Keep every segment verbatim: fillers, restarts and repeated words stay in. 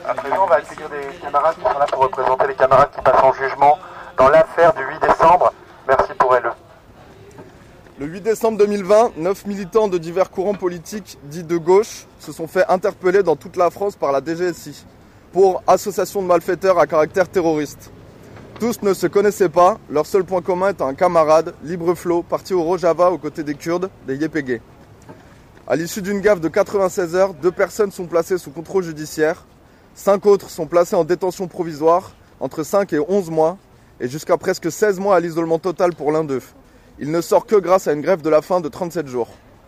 À présent, on va accueillir des camarades qui sont là pour représenter les camarades qui passent en jugement dans l'affaire du huit décembre. Merci pour elle. Le huit décembre deux mille vingt, neuf militants de divers courants politiques dits de gauche se sont fait interpeller dans toute la France par la D G S I pour association de malfaiteurs à caractère terroriste. Tous ne se connaissaient pas, leur seul point commun est un camarade, Libreflot, parti au Rojava aux côtés des Kurdes, des Yépégués. À l'issue d'une gaffe de quatre-vingt-seize heures, deux personnes sont placées sous contrôle judiciaire, cinq autres sont placées en détention provisoire, entre cinq et onze mois, et jusqu'à presque seize mois à l'isolement total pour l'un d'eux. Il ne sort que grâce à une grève de la faim de trente-sept jours.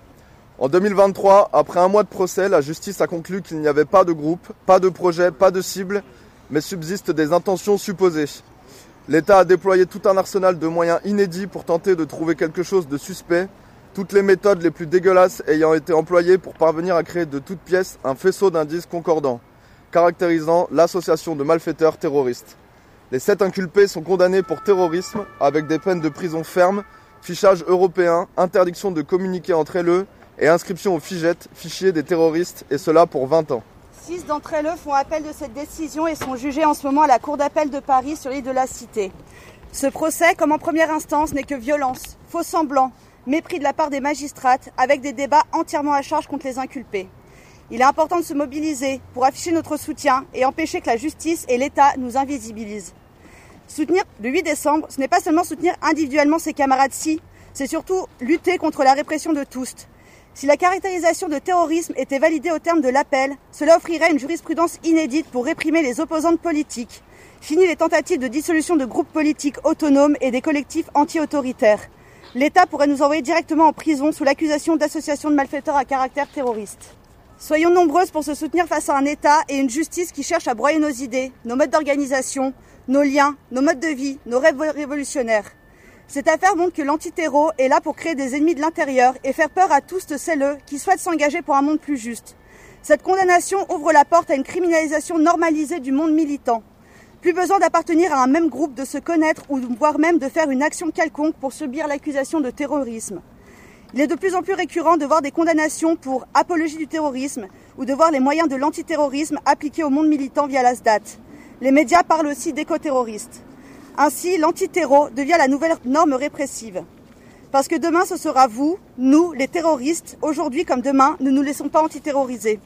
En deux mille vingt-trois, après un mois de procès, la justice a conclu qu'il n'y avait pas de groupe, pas de projet, pas de cible, mais subsistent des intentions supposées. L'État a déployé tout un arsenal de moyens inédits pour tenter de trouver quelque chose de suspect, toutes les méthodes les plus dégueulasses ayant été employées pour parvenir à créer de toutes pièces un faisceau d'indices concordants, caractérisant l'association de malfaiteurs terroristes. Les sept inculpés sont condamnés pour terrorisme avec des peines de prison ferme, fichage européen, interdiction de communiquer entre eux et inscription au FIGET, fichier des terroristes, et cela pour vingt ans. Six d'entre elles font appel de cette décision et sont jugées en ce moment à la Cour d'appel de Paris sur l'île de la Cité. Ce procès, comme en première instance, n'est que violence, faux semblants, mépris de la part des magistrates, avec des débats entièrement à charge contre les inculpés. Il est important de se mobiliser pour afficher notre soutien et empêcher que la justice et l'État nous invisibilisent. Soutenir le huit décembre, ce n'est pas seulement soutenir individuellement ses camarades-ci, c'est surtout lutter contre la répression de tous. Si la caractérisation de terrorisme était validée au terme de l'appel, cela offrirait une jurisprudence inédite pour réprimer les opposantes politiques. Fini les tentatives de dissolution de groupes politiques autonomes et des collectifs anti-autoritaires. L'État pourrait nous envoyer directement en prison sous l'accusation d'association de malfaiteurs à caractère terroriste. Soyons nombreuses pour se soutenir face à un État et une justice qui cherche à broyer nos idées, nos modes d'organisation, nos liens, nos modes de vie, nos rêves révolutionnaires. Cette affaire montre que l'antiterreau est là pour créer des ennemis de l'intérieur et faire peur à tous celles qui souhaitent s'engager pour un monde plus juste. Cette condamnation ouvre la porte à une criminalisation normalisée du monde militant. Plus besoin d'appartenir à un même groupe, de se connaître ou voire même de faire une action quelconque pour subir l'accusation de terrorisme. Il est de plus en plus récurrent de voir des condamnations pour apologie du terrorisme ou de voir les moyens de l'antiterrorisme appliqués au monde militant via la S D A T. Les médias parlent aussi d'éco-terroristes. Ainsi, l'antiterreau devient la nouvelle norme répressive. Parce que demain, ce sera vous, nous, les terroristes. Aujourd'hui comme demain, ne nous laissons pas antiterroriser.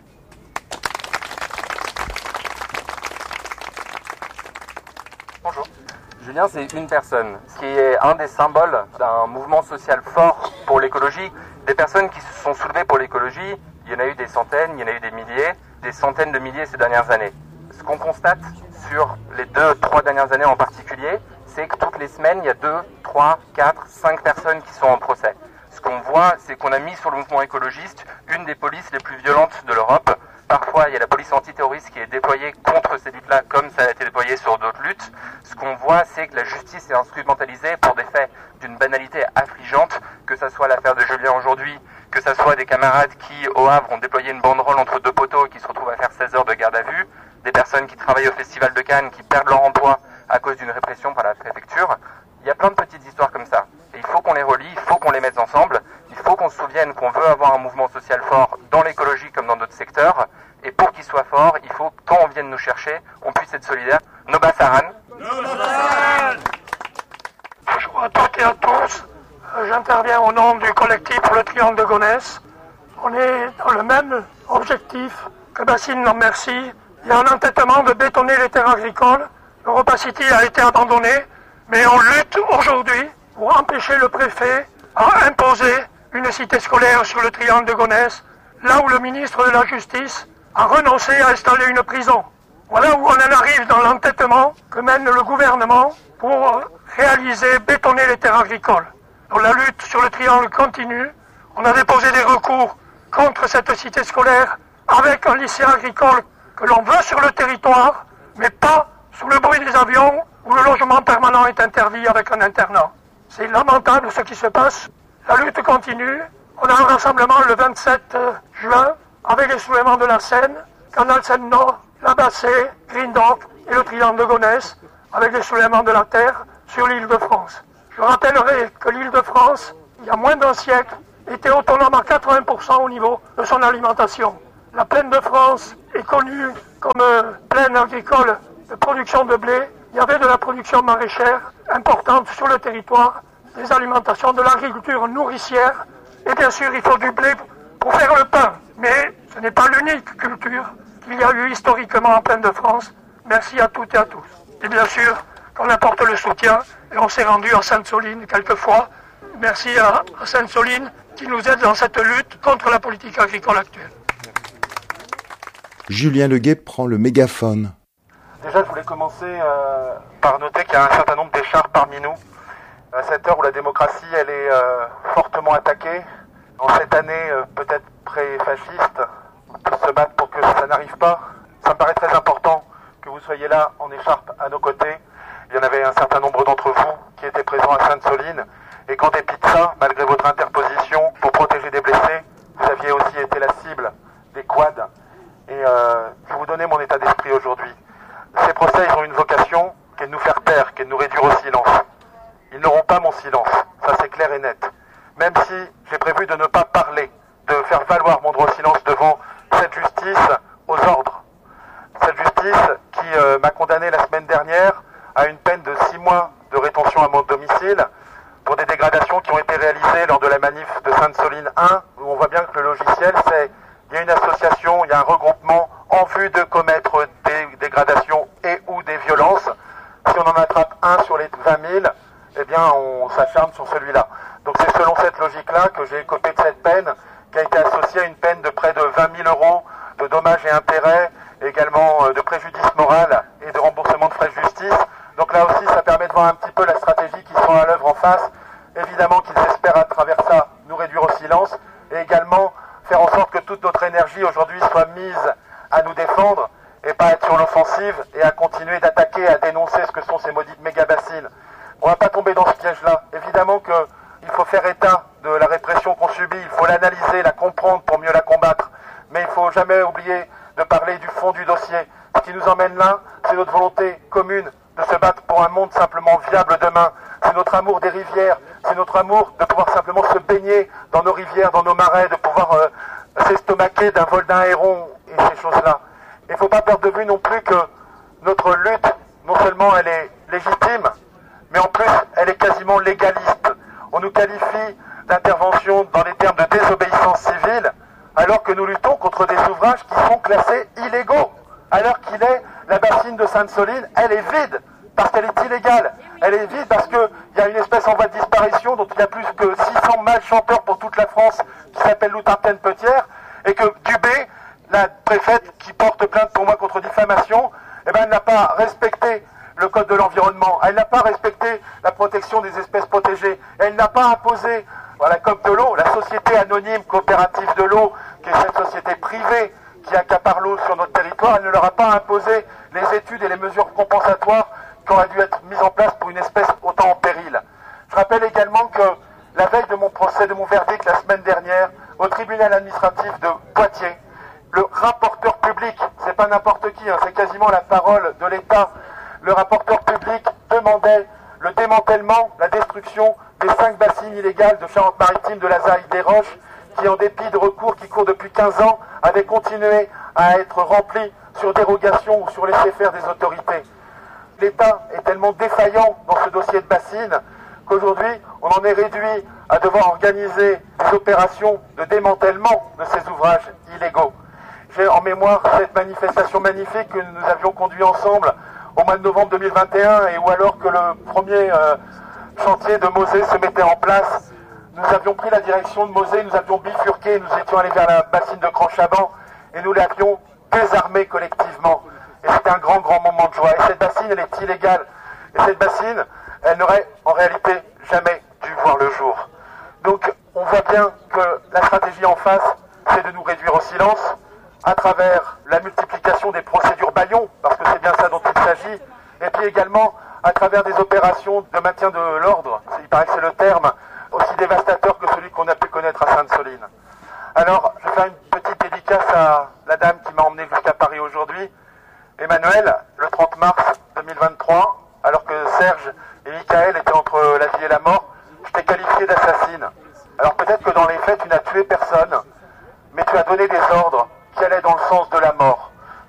Bonjour. Julien, c'est une personne, ce qui est un des symboles d'un mouvement social fort pour l'écologie. Des personnes qui se sont soulevées pour l'écologie, il y en a eu des centaines, il y en a eu des milliers, des centaines de milliers ces dernières années. Ce qu'on constate sur les deux, trois dernières années en particulier, c'est que toutes les semaines, il y a deux, trois, quatre, cinq personnes qui sont en procès. Ce qu'on voit, c'est qu'on a mis sur le mouvement écologiste une des polices les plus violentes de l'Europe. Parfois, il y a la police antiterroriste qui est déployée contre ces luttes-là, comme ça a été déployé sur d'autres luttes. Ce qu'on voit, c'est que la justice est instrumentalisée pour des faits d'une banalité affligeante, que ça soit l'affaire de Julien aujourd'hui, que ça soit des camarades qui, au Havre, ont déployé une banderole entre deux poteaux et qui se retrouvent à faire seize heures de garde à vue, des personnes qui travaillent au Festival de Cannes, qui perdent leur emploi à cause d'une répression par la préfecture. Il y a plein de petites histoires comme ça. Et il faut qu'on les relie, il faut qu'on les mette ensemble. Il faut qu'on se souvienne qu'on veut avoir un mouvement social fort dans l'écologie comme dans d'autres secteurs. Et pour qu'il soit fort, il faut que quand on vienne nous chercher, on puisse être solidaire. Noba Saran. Bonjour à toutes et à tous. J'interviens au nom du collectif pour le Triangle de Gonesse. On est dans le même objectif que Bassine Lambercy. Il y a un entêtement de bétonner les terres agricoles. EuropaCity a été abandonné, mais on lutte aujourd'hui pour empêcher le préfet à imposer une cité scolaire sur le Triangle de Gonesse, là où le ministre de la Justice a renoncé à installer une prison. Voilà où on en arrive dans l'entêtement que mène le gouvernement pour réaliser, bétonner les terres agricoles. Donc la lutte sur le Triangle continue. On a déposé des recours contre cette cité scolaire avec un lycée agricole que l'on veut sur le territoire, mais pas sous le bruit des avions où le logement permanent est interdit avec un internat. C'est lamentable ce qui se passe. La lutte continue. On a un rassemblement le vingt-sept juin avec les soulèvements de la Seine, Canal Seine-Nord, la Bassée, Grindorf et le Triangle de Gonesse avec les soulèvements de la Terre sur l'île de France. Je rappellerai que l'île de France, il y a moins d'un siècle, était autonome à quatre-vingts pour cent au niveau de son alimentation. La plaine de France est connue comme plaine agricole de production de blé. Il y avait de la production maraîchère importante sur le territoire, des alimentations, de l'agriculture nourricière. Et bien sûr, il faut du blé pour faire le pain. Mais ce n'est pas l'unique culture qu'il y a eu historiquement en Plaine de France. Merci à toutes et à tous. Et bien sûr, qu'on apporte le soutien. Et on s'est rendu en Sainte-Soline quelquefois. Merci à, à Sainte-Soline qui nous aide dans cette lutte contre la politique agricole actuelle. Julien Leguet prend le mégaphone. Déjà, je voulais commencer euh, par noter qu'il y a un certain nombre d'écharpes parmi nous. À cette heure où la démocratie elle est euh, fortement attaquée, en cette année euh, peut-être pré-fasciste, on peut se battre pour que ça n'arrive pas. Ça me paraît très important que vous soyez là en écharpe à nos côtés. Il y en avait un certain nombre d'entre vous qui étaient présents à Sainte-Soline et qu'en dépit de ça, malgré votre interposition pour protéger des blessés, vous aviez aussi été la cible des quads. Et euh, je vais vous donner mon état d'esprit aujourd'hui. Ces procès, ils ont une vocation qui est de nous faire taire, qui est de nous réduire au silence. Ils n'auront pas mon silence, ça c'est clair et net. Même si j'ai prévu de ne pas parler, de faire valoir mon droit au silence devant cette justice aux ordres. Cette justice qui euh, m'a condamné la semaine dernière à une peine de six mois de rétention à mon domicile pour des dégradations qui ont été réalisées lors de la manif de Sainte-Soline un, où on voit bien que le logiciel, c'est il y a une association, il y a un regroupement en vue de commettre des dégradations et ou des violences. Si on en attrape un sur les vingt mille, eh bien on s'acharne sur celui-là. Donc c'est selon cette logique-là que j'ai écopé de cette peine, qui a été associée à une peine de près de vingt mille euros de dommages et intérêts, également de préjudice moral et de remboursement de frais de justice. Donc là aussi, ça permet de voir un petit peu la stratégie qui sera à l'œuvre en face. Évidemment qu'ils espèrent à travers ça nous réduire au silence et également faire en sorte que toute notre énergie aujourd'hui soit mise à nous défendre et pas être sur l'offensive et à continuer d'attaquer, à dénoncer ce que sont ces maudites méga-bassines. On ne va pas tomber dans ce piège-là. Évidemment qu'il faut faire état de la répression qu'on subit, il faut l'analyser, la comprendre pour mieux la combattre. Mais il ne faut jamais oublier de parler du fond du dossier. Ce qui nous emmène là, c'est notre volonté commune de se battre pour un monde simplement viable demain. C'est notre amour des rivières, c'est notre amour de pouvoir simplement se baigner dans nos rivières, dans nos marais, de pouvoir euh, s'estomaquer d'un vol d'un héron et ces choses-là. Il ne faut pas perdre de vue non plus que notre lutte, non seulement elle est légitime, mais en plus elle est quasiment légaliste. On nous qualifie d'intervention dans les termes de désobéissance civile, alors que nous luttons contre des ouvrages qui sont classés illégaux. Alors qu'il est, la bassine de Sainte-Soline, elle est vide, parce qu'elle est illégale. Elle est vide parce qu'il y a une espèce en voie de disparition, dont il y a plus que six cents mâles chanteurs pour toute la France, qui s'appelle Loutartène-Petière, et que Dubé, la préfète qui porte plainte pour moi contre diffamation, eh ben, elle n'a pas respecté le code de l'environnement, elle n'a pas respecté la protection des espèces protégées, elle n'a pas imposé à la C O P de l'eau, la société anonyme coopérative de l'eau, qui est cette société privée qui accapare l'eau sur notre territoire, elle ne leur a pas imposé les études et les mesures compensatoires qui auraient dû être mises en place pour une espèce autant en péril. Je rappelle également que la veille de mon procès, de mon verdict la semaine dernière, au tribunal administratif de Poitiers, le rapporteur public, c'est pas n'importe qui, hein, c'est quasiment la parole de l'État, le rapporteur public demandait le démantèlement, la destruction des cinq bassines illégales de Charente-Maritime, de la Zaï, des Roches, qui en dépit de recours qui courent depuis quinze ans, avaient continué à être remplis sur dérogation ou sur laisser-faire des autorités. L'État est tellement défaillant dans ce dossier de bassines qu'aujourd'hui, on en est réduit à devoir organiser des opérations de démantèlement de ces ouvrages illégaux. J'ai en mémoire cette manifestation magnifique que nous avions conduite ensemble au mois de novembre deux mille vingt et un, et où alors que le premier euh, chantier de Mosée se mettait en place, nous avions pris la direction de Mosée, nous avions bifurqué, nous étions allés vers la bassine de Cran-Chaban et nous l'avions désarmé collectivement. Et c'était un grand, grand moment de joie. Et cette bassine, elle est illégale. Et cette bassine, elle n'aurait en réalité jamais dû voir le jour. Donc, on voit bien que la stratégie en face, c'est de nous réduire au silence à travers la multiplication des procédures bâillons, parce que c'est bien ça dont il s'agit, et puis également à travers des opérations de maintien de l'ordre, il paraît que c'est le terme, aussi dévastateur que celui qu'on a pu connaître à Sainte-Soline. Alors, je vais faire une petite dédicace à la dame qui m'a emmené jusqu'à Paris aujourd'hui, Emmanuel, le trente mars deux mille vingt-trois, alors que Serge et Michael étaient entre la vie et la mort, je t'ai qualifié d'assassine. Alors peut-être que dans les faits, tu n'as tué personne, mais tu as donné des ordres qui allaient dans le sens de la mort.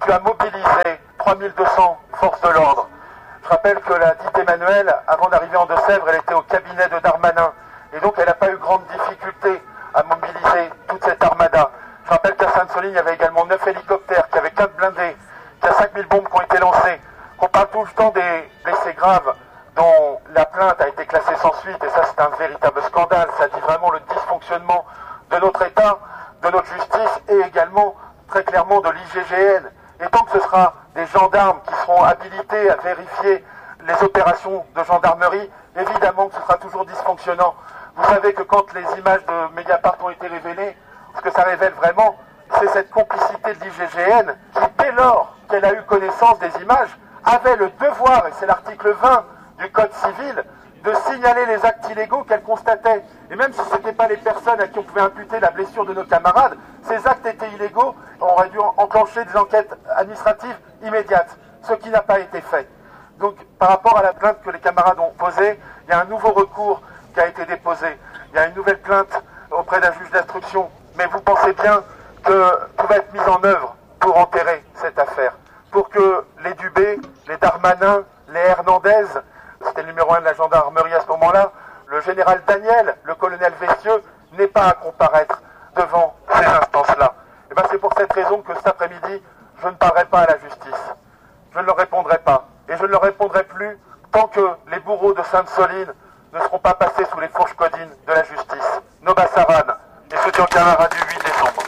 eu à mobiliser trois mille deux cents forces de l'ordre. Je rappelle que la dite Emmanuelle, avant d'arriver en Deux-Sèvres, elle était au cabinet de Darmanin. Et donc elle n'a pas eu grande difficulté à mobiliser toute cette armada. Je rappelle qu'à Sainte-Soline, il y avait également neuf hélicoptères, qu'il y avait quatre blindés, qu'il y a cinq mille bombes qui ont été lancées, qu'on parle tout le temps des blessés graves dont la plainte a été classée sans suite, et ça c'est un véritable scandale. Ça dit vraiment le dysfonctionnement de notre État, de notre justice et également très clairement de l'I G G N. Et tant que ce sera des gendarmes qui seront habilités à vérifier les opérations de gendarmerie, évidemment que ce sera toujours dysfonctionnant. Vous savez que quand les images de Mediapart ont été révélées, ce que ça révèle vraiment, c'est cette complicité de l'I G G N qui, dès lors qu'elle a eu connaissance des images, avait le devoir, et c'est l'article vingt du Code civil, de signaler les actes illégaux qu'elle constatait. Et même si ce n'étaient pas les personnes à qui on pouvait imputer la blessure de nos camarades, ces actes étaient illégaux, on aurait dû enclencher des enquêtes administratives immédiates, ce qui n'a pas été fait. Donc par rapport à la plainte que les camarades ont posée, il y a un nouveau recours qui a été déposé. Il y a une nouvelle plainte auprès d'un juge d'instruction. Mais vous pensez bien que tout va être mis en œuvre pour enterrer cette affaire, pour que les Dubé, les Darmanin, les Hernandez, c'était le numéro un de la gendarmerie à ce moment-là, le général Daniel, le colonel Vestieux, n'aient pas à comparaître devant ces instances-là. Et ben c'est pour cette raison que cet après-midi, je ne parlerai pas à la justice. Je ne leur répondrai pas. Et je ne leur répondrai plus tant que les bourreaux de Sainte-Soline ne seront pas passés sous les fourches codines de la justice. Noba Saran, et soutien camarades du huit décembre.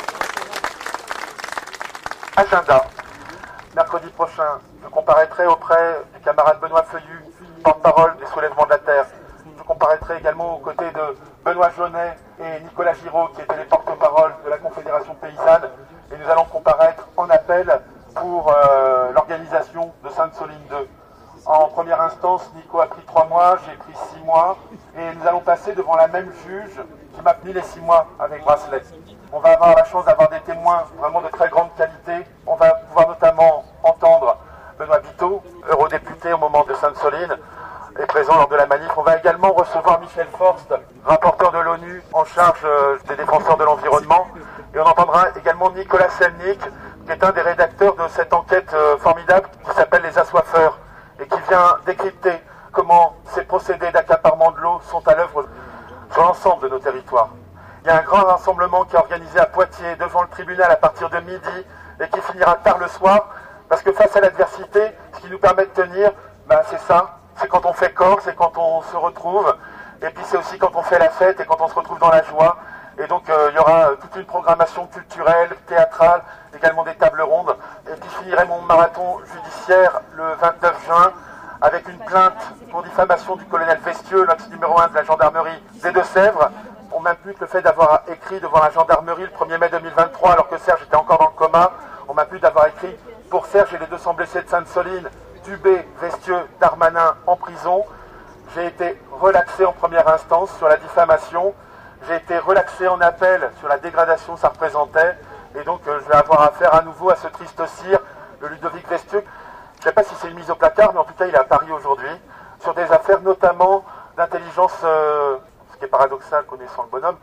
Agenda. Mercredi prochain, je comparaîtrai auprès du camarade Benoît Feuillu, porte-parole des soulèvements de la Terre. Je comparaîtrai également aux côtés de Benoît Jaunet et Nicolas Giraud, qui étaient les porte-parole de la Confédération paysanne. Et nous allons comparaître en appel pour euh, l'organisation de Sainte-Soline deux. En première instance, Nico a pris trois mois, j'ai pris six mois, et nous allons passer devant la même juge qui m'a tenu les six mois avec bracelet. On va avoir la chance d'avoir des témoins vraiment de très grande qualité. On va pouvoir notamment entendre Benoît Biteau, eurodéputé au moment de Sainte-Soline, est présent lors de la manif. On va également recevoir Michel Forst, rapporteur de l'ONU en charge des défenseurs de l'environnement. Et on entendra également Nicolas Selnik, qui est un des rédacteurs de cette enquête formidable qui s'appelle Les Assoiffeurs, et qui vient décrypter comment ces procédés d'accaparement de l'eau sont à l'œuvre sur l'ensemble de nos territoires. Il y a un grand rassemblement qui est organisé à Poitiers devant le tribunal à partir de midi et qui finira tard le soir, parce que face à l'adversité, ce qui nous permet de tenir, ben c'est ça, c'est quand on fait corps, c'est quand on se retrouve, et puis c'est aussi quand on fait la fête et quand on se retrouve dans la joie. Et donc euh, il y aura euh, toute une programmation culturelle, théâtrale, également des tables rondes. Et puis je finirai mon marathon judiciaire le vingt-neuf juin avec une plainte pour diffamation du colonel Vestieux, l'axe numéro un de la gendarmerie des Deux-Sèvres. On m'impute le fait d'avoir écrit devant la gendarmerie le premier mai deux mille vingt-trois, alors que Serge était encore dans le coma. On m'impute d'avoir écrit pour Serge et les deux cents blessés de Sainte-Soline, Dubé, Vestieux, Darmanin en prison. J'ai été relaxé en première instance sur la diffamation. J'ai été relaxé en appel sur la dégradation que ça représentait. Et donc euh, je vais avoir affaire à nouveau à ce triste cire, le Ludovic Vestieux. Je ne sais pas si c'est une mise au placard, mais en tout cas il est à Paris aujourd'hui, sur des affaires notamment d'intelligence, euh, ce qui est paradoxal connaissant le bonhomme,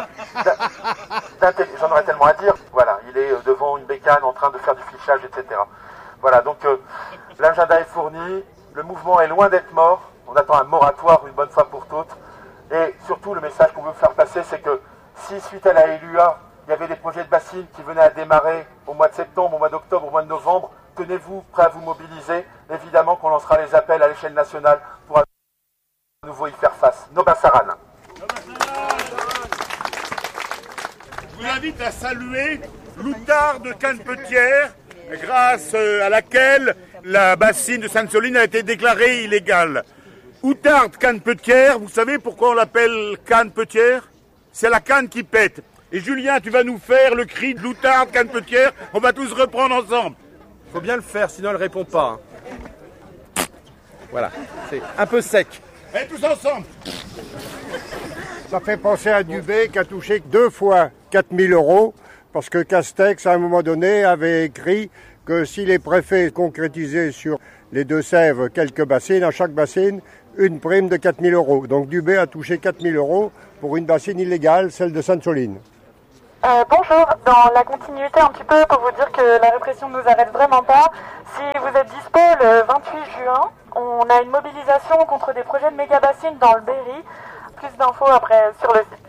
j'en aurais tellement à dire. Voilà, il est devant une bécane en train de faire du fichage, et cetera. Voilà, donc euh, l'agenda est fourni, le mouvement est loin d'être mort, on attend un moratoire une bonne fois pour toutes. Et surtout, le message qu'on veut faire passer, c'est que si, suite à la L U A, il y avait des projets de bassines qui venaient à démarrer au mois de septembre, au mois d'octobre, au mois de novembre, tenez-vous prêts à vous mobiliser. Évidemment qu'on lancera les appels à l'échelle nationale pour à nouveau y faire face. Noba Saran. Je vous invite à saluer l'outarde de Canepetière, grâce à laquelle la bassine de Sainte-Soline a été déclarée illégale. Outarde Canepetière, vous savez pourquoi on l'appelle Canepetière? C'est la canne qui pète. Et Julien, tu vas nous faire le cri de l'outarde Canepetière, on va tous reprendre ensemble. Faut bien le faire, sinon elle répond pas. Hein. Voilà, c'est un peu sec. Et tous ensemble. Ça fait penser à Dubé qui a touché deux fois quatre mille euros, parce que Castex, à un moment donné, avait écrit que si les préfets concrétisaient sur les Deux-Sèvres quelques bassines, à chaque bassine, une prime de quatre mille euros. Donc Dubé a touché quatre mille euros pour une bassine illégale, celle de Sainte-Soline. Euh, bonjour, dans la continuité un petit peu pour vous dire que la répression ne nous arrête vraiment pas. Si vous êtes dispo le vingt-huit juin, on a une mobilisation contre des projets de méga bassines dans le Berry. Plus d'infos après sur le site.